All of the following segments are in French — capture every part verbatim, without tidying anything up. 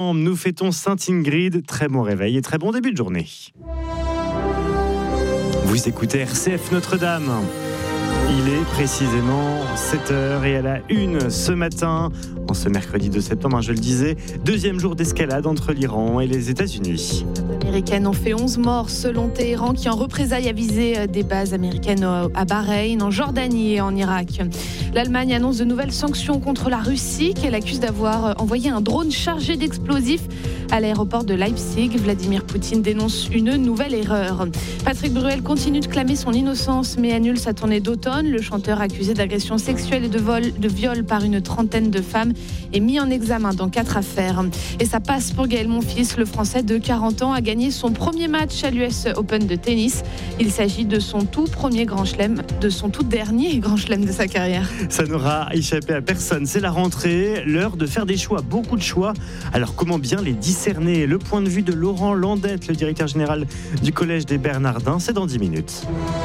Nous fêtons Sainte-Ingrid. Très bon réveil et très bon début de journée. Vous écoutez R C F Notre-Dame. Il est précisément sept heures et à la une ce matin, en ce mercredi deux septembre, je le disais, deuxième jour d'escalade entre l'Iran et les États-Unis. Les Américaines ont fait onze morts selon Téhéran, qui en représailles a visé des bases américaines à Bahreïn, en Jordanie et en Irak. L'Allemagne annonce de nouvelles sanctions contre la Russie, qu'elle accuse d'avoir envoyé un drone chargé d'explosifs à l'aéroport de Leipzig. Vladimir Poutine dénonce une nouvelle erreur. Patrick Bruel continue de clamer son innocence, mais annule sa tournée d'automne. Le chanteur accusé d'agression sexuelle et de, vol, de viol par une trentaine de femmes est mis en examen dans quatre affaires. Et ça passe pour Gaël Monfils. Le Français de quarante ans a gagné son premier match à l'U S Open de tennis. Il s'agit de son tout premier grand chelem, de son tout dernier grand chelem de sa carrière. Ça n'aura échappé à personne. C'est la rentrée, l'heure de faire des choix, beaucoup de choix. Alors comment bien les discerner? Le point de vue de Laurent Landette, le directeur général du Collège des Bernardins, c'est dans dix minutes.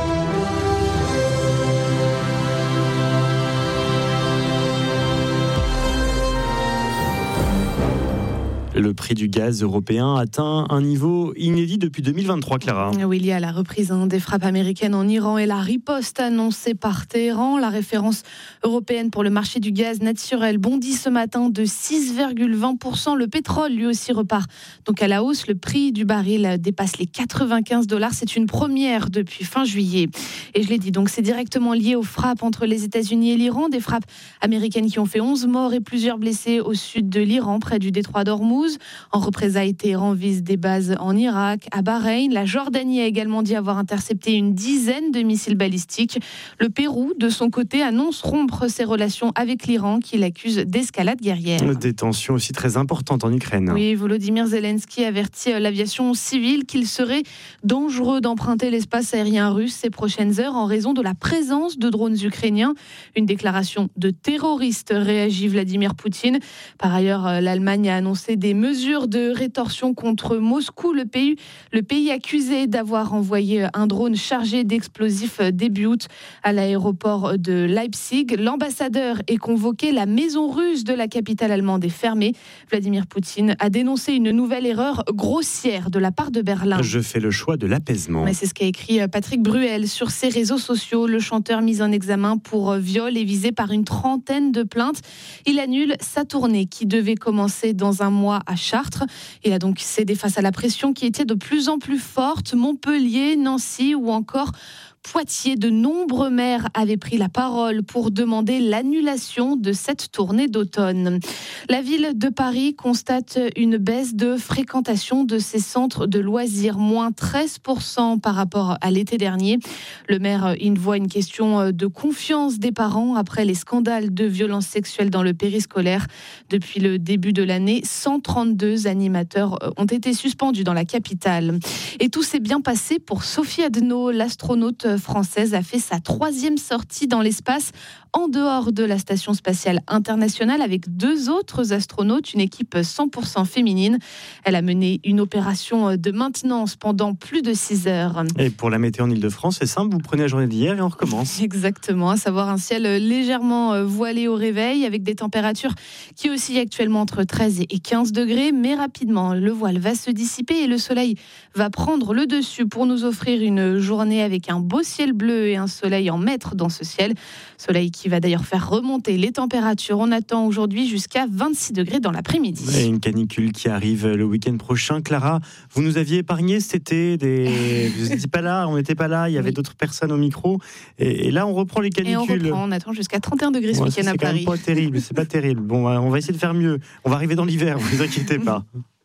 Le prix du gaz européen atteint un niveau inédit depuis deux mille vingt-trois, Clara. Oui, il y a la reprise hein, des frappes américaines en Iran et la riposte annoncée par Téhéran. La référence européenne pour le marché du gaz naturel bondit ce matin de six virgule vingt pour cent. Le pétrole, lui aussi, repart donc à la hausse. Le prix du baril dépasse les quatre-vingt-quinze dollars. C'est une première depuis fin juillet. Et je l'ai dit, donc c'est directement lié aux frappes entre les États-Unis et l'Iran. Des frappes américaines qui ont fait onze morts et plusieurs blessés au sud de l'Iran, près du détroit d'Ormuz. En représailles, Téhéran vise des bases en Irak, à Bahreïn. La Jordanie a également dit avoir intercepté une dizaine de missiles balistiques. Le Pérou, de son côté, annonce rompre ses relations avec l'Iran, qui l'accuse d'escalade guerrière. Des tensions aussi très importantes en Ukraine. Oui, Volodymyr Zelensky avertit l'aviation civile qu'il serait dangereux d'emprunter l'espace aérien russe ces prochaines heures en raison de la présence de drones ukrainiens. Une déclaration de terroriste, réagit Vladimir Poutine. Par ailleurs, l'Allemagne a annoncé des mesures de rétorsion contre Moscou, le pays, le pays accusé d'avoir envoyé un drone chargé d'explosifs début août à l'aéroport de Leipzig. L'ambassadeur est convoqué, la maison russe de la capitale allemande est fermée. Vladimir Poutine a dénoncé une nouvelle erreur grossière de la part de Berlin. Je fais le choix de l'apaisement. Mais c'est ce qu'a écrit Patrick Bruel sur ses réseaux sociaux. Le chanteur mis en examen pour viol est visé par une trentaine de plaintes. Il annule sa tournée qui devait commencer dans un mois à Chartres. Il a donc cédé face à la pression qui était de plus en plus forte. Montpellier, Nancy ou encore Poitiers, de nombreux maires avaient pris la parole pour demander l'annulation de cette tournée d'automne. La ville de Paris constate une baisse de fréquentation de ses centres de loisirs, moins treize pour cent par rapport à l'été dernier. Le maire y voit une question de confiance des parents après les scandales de violences sexuelles dans le périscolaire. Depuis le début de l'année, cent trente-deux animateurs ont été suspendus dans la capitale. Et tout s'est bien passé pour Sophie Adno, l'astronaute française a fait sa troisième sortie dans l'espace en dehors de la station spatiale internationale avec deux autres astronautes, une équipe cent pour cent féminine. Elle a mené une opération de maintenance pendant plus de six heures. Et pour la météo en Ile-de-France, c'est simple, vous prenez la journée d'hier et on recommence. Exactement, à savoir un ciel légèrement voilé au réveil avec des températures qui oscillent actuellement entre treize et quinze degrés, mais rapidement le voile va se dissiper et le soleil va prendre le dessus pour nous offrir une journée avec un beau ciel bleu et un soleil en maître dans ce ciel. Soleil qui va d'ailleurs faire remonter les températures. On attend aujourd'hui jusqu'à vingt-six degrés dans l'après-midi. Et une canicule qui arrive le week-end prochain. Clara, vous nous aviez épargné cet été. Des... Vous n'étiez pas là, on n'était pas là. Il y avait oui. d'autres personnes au micro. Et, et là, on reprend les canicules. Et on reprend. On attend jusqu'à trente et un degrés ce ouais, week-end à Paris. C'est quand même pas terrible. C'est pas terrible. Bon, on va essayer de faire mieux. On va arriver dans l'hiver. Vous ne vous inquiétez pas.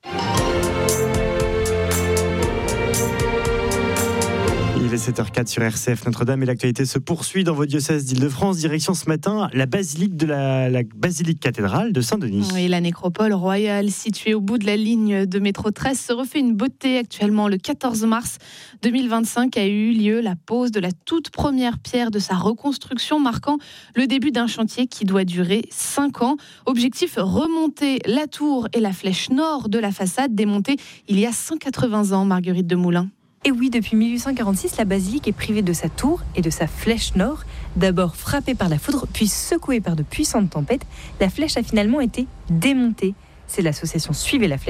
Il est sept heures quatre sur R C F Notre-Dame et l'actualité se poursuit dans vos diocèses d'Île-de-France. Direction ce matin la basilique de la, la basilique cathédrale de Saint-Denis. Oui, la nécropole royale située au bout de la ligne de métro treize se refait une beauté actuellement. Le quatorze mars deux mille vingt-cinq a eu lieu la pose de la toute première pierre de sa reconstruction, marquant le début d'un chantier qui doit durer cinq ans. Objectif, remonter la tour et la flèche nord de la façade démontée il y a cent quatre-vingts ans, Marguerite Demoulin. Et oui, depuis mille huit cent quarante-six, la basilique est privée de sa tour et de sa flèche nord. D'abord frappée par la foudre, puis secouée par de puissantes tempêtes, la flèche a finalement été démontée. c'est l'association Suivez la Flèche